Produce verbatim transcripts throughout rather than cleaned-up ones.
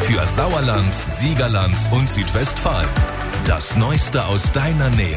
Für Sauerland, Siegerland und Südwestfalen. Das Neueste aus deiner Nähe.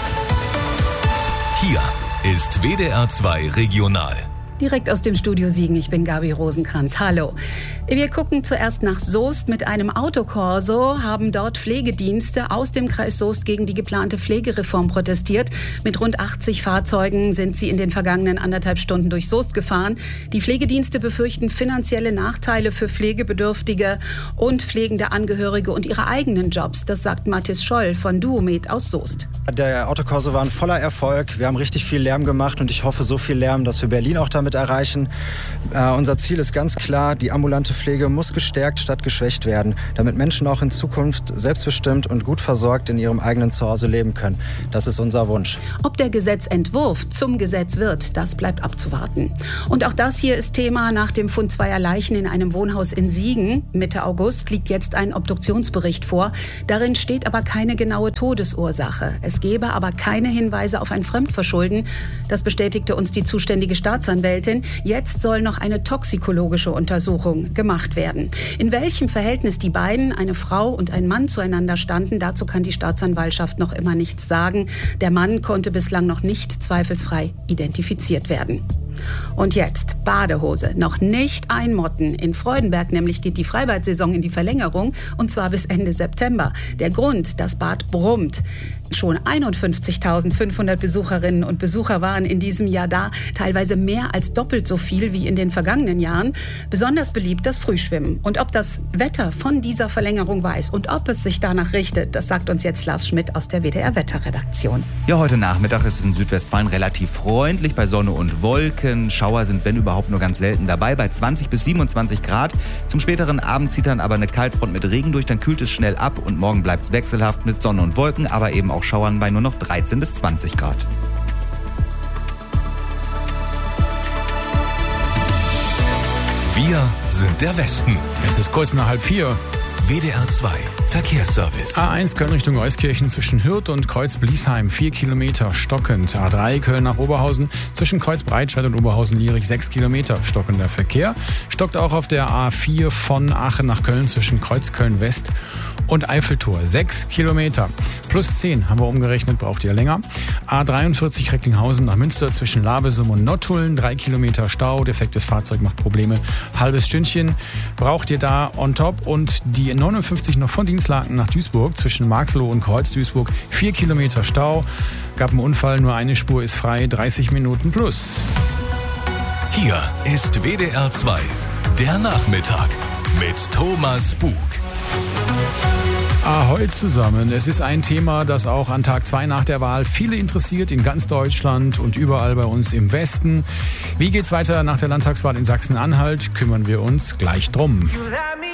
Hier ist W D R zwei Regional. Direkt aus dem Studio Siegen, ich bin Gabi Rosenkranz. Hallo. Wir gucken zuerst nach Soest. Mit einem Autokorso haben dort Pflegedienste aus dem Kreis Soest gegen die geplante Pflegereform protestiert. Mit rund achtzig Fahrzeugen sind sie in den vergangenen anderthalb Stunden durch Soest gefahren. Die Pflegedienste befürchten finanzielle Nachteile für Pflegebedürftige und pflegende Angehörige und ihre eigenen Jobs. Das sagt Mathis Scholl von Duomed aus Soest. Der Autokorso war ein voller Erfolg. Wir haben richtig viel Lärm gemacht und ich hoffe so viel Lärm, dass wir Berlin auch damit erreichen. Äh, unser Ziel ist ganz klar, die ambulante Pflege muss gestärkt statt geschwächt werden, damit Menschen auch in Zukunft selbstbestimmt und gut versorgt in ihrem eigenen Zuhause leben können. Das ist unser Wunsch. Ob der Gesetzentwurf zum Gesetz wird, das bleibt abzuwarten. Und auch das hier ist Thema. Nach dem Fund zweier Leichen in einem Wohnhaus in Siegen Mitte August liegt jetzt ein Obduktionsbericht vor. Darin steht aber keine genaue Todesursache. Es gebe aber keine Hinweise auf ein Fremdverschulden. Das bestätigte uns die zuständige Staatsanwältin. Jetzt soll noch eine toxikologische Untersuchung gemacht werden. In welchem Verhältnis die beiden, eine Frau und ein Mann, zueinander standen, dazu kann die Staatsanwaltschaft noch immer nichts sagen. Der Mann konnte bislang noch nicht zweifelsfrei identifiziert werden. Und jetzt Badehose, noch nicht einmotten. In Freudenberg nämlich geht die Freibad-Saison in die Verlängerung und zwar bis Ende September. Der Grund, das Bad brummt. Schon einundfünfzigtausendfünfhundert Besucherinnen und Besucher waren in diesem Jahr da, teilweise mehr als doppelt so viel wie in den vergangenen Jahren. Besonders beliebt das Frühschwimmen. Und ob das Wetter von dieser Verlängerung weiß und ob es sich danach richtet, das sagt uns jetzt Lars Schmidt aus der W D R-Wetterredaktion. Ja, heute Nachmittag ist es in Südwestfalen relativ freundlich bei Sonne und Wolken. Schauer sind, wenn überhaupt, nur ganz selten dabei, bei zwanzig bis siebenundzwanzig Grad. Zum späteren Abend zieht dann aber eine Kaltfront mit Regen durch, dann kühlt es schnell ab und morgen bleibt es wechselhaft mit Sonne und Wolken, aber eben auch Schauern bei nur noch dreizehn bis zwanzig Grad. Wir sind der Westen. Es ist kurz nach halb vier. W D R zwei Verkehrsservice. A eins Köln Richtung Euskirchen zwischen Hürth und Kreuz-Bliesheim vier Kilometer stockend. A drei Köln nach Oberhausen zwischen Kreuz-Breitscheid und Oberhausen-Lierich sechs Kilometer stockender Verkehr. Stockt auch auf der A vier von Aachen nach Köln zwischen Kreuz-Köln-West und Eiffeltor sechs Kilometer. Plus zehn haben wir umgerechnet, braucht ihr länger. A dreiundvierzig Recklinghausen nach Münster zwischen Lavesum und Nottuln drei Kilometer Stau. Defektes Fahrzeug macht Probleme. Halbes Stündchen braucht ihr da on top. Und die neunundfünfzig noch von Dienstlaken nach Duisburg zwischen Marxloh und Kreuz-Duisburg vier Kilometer Stau. Gab einen Unfall, nur eine Spur ist frei, dreißig Minuten plus. Hier ist W D R zwei, der Nachmittag mit Thomas Bug. Ahoi zusammen. Es ist ein Thema, das auch an Tag zwei nach der Wahl viele interessiert, in ganz Deutschland und überall bei uns im Westen. Wie geht's weiter nach der Landtagswahl in Sachsen-Anhalt? Kümmern wir uns gleich drum. You let me